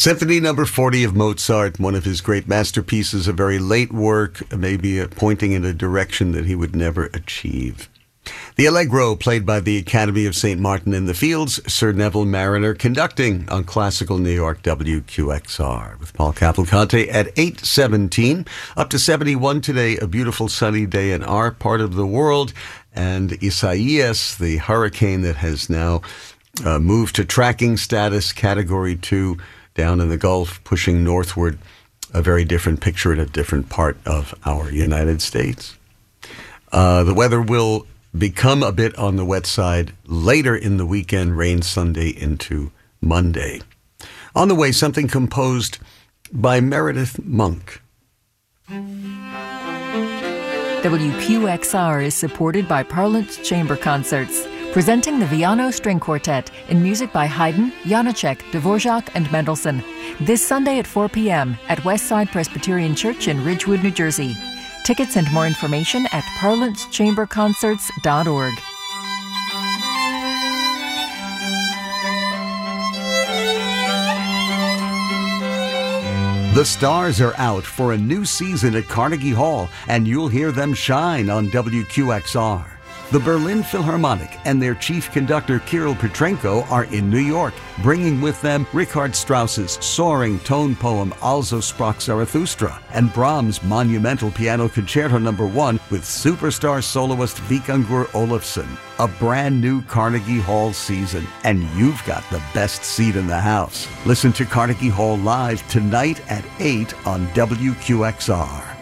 Symphony number 40 of Mozart, one of his great masterpieces, a very late work, maybe pointing in a direction that he would never achieve. The Allegro, played by the Academy of St. Martin in the Fields, Sir Neville Marriner conducting on Classical New York WQXR with Paul Cavalcante at 8:17. Up to 71 today, a beautiful sunny day in our part of the world. And Isaias, the hurricane that has now moved to tracking status, Category 2, down in the Gulf, pushing northward, a very different picture in a different part of our United States. The weather will become a bit on the wet side later in the weekend, rain Sunday into Monday. On the way, something composed by Meredith Monk. WQXR is supported by Parlance Chamber Concerts, presenting the Viano String Quartet in music by Haydn, Janacek, Dvorak, and Mendelssohn. This Sunday at 4 p.m. at Westside Presbyterian Church in Ridgewood, New Jersey. Tickets and more information at parlancechamberconcerts.org. The stars are out for a new season at Carnegie Hall, and you'll hear them shine on WQXR. The Berlin Philharmonic and their chief conductor Kirill Petrenko are in New York, bringing with them Richard Strauss's soaring tone poem Also sprach Zarathustra and Brahms' monumental piano concerto No. 1 with superstar soloist Vikingur Olafsson. A brand new Carnegie Hall season, and you've got the best seat in the house. Listen to Carnegie Hall live tonight at 8 on WQXR.